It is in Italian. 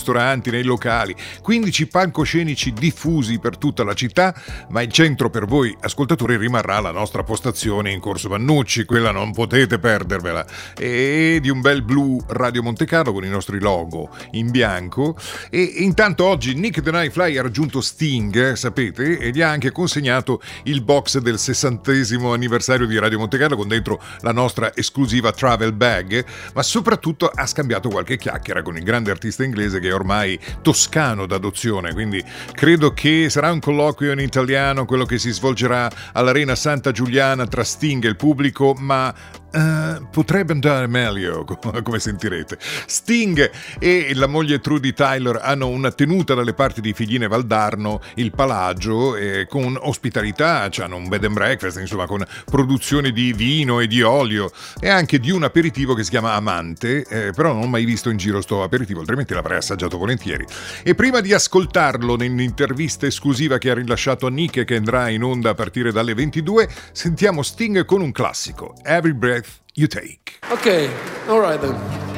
ristoranti, nei locali, 15 palcoscenici diffusi per tutta la città, ma il centro per voi ascoltatori rimarrà la nostra postazione in Corso Vannucci, quella non potete perdervela, e di un bel blu Radio Monte Carlo con i nostri logo in bianco. E intanto oggi Nick the Nightfly ha raggiunto Sting, sapete, e gli ha anche consegnato il box del 60° anniversario di Radio Monte Carlo con dentro la nostra esclusiva travel bag, ma soprattutto ha scambiato qualche chiacchiera con il grande artista inglese che è ormai toscano d'adozione, quindi credo che sarà un colloquio in italiano quello che si svolgerà all'Arena Santa Giuliana tra Sting e il pubblico, ma potrebbe andare meglio, come sentirete. Sting e la moglie Trudy Tyler hanno una tenuta dalle parti di Figline Valdarno, il Palagio, con ospitalità, hanno un bed and breakfast, insomma, con produzioni di vino e di olio e anche di un aperitivo che si chiama Amante, però non ho mai visto in giro sto aperitivo, altrimenti l'avrei assaggiato volentieri. E prima di ascoltarlo nell'intervista esclusiva che ha rilasciato a Nick, che andrà in onda a partire dalle 22, sentiamo Sting con un classico, Every Breath You Take. Okay, all right then.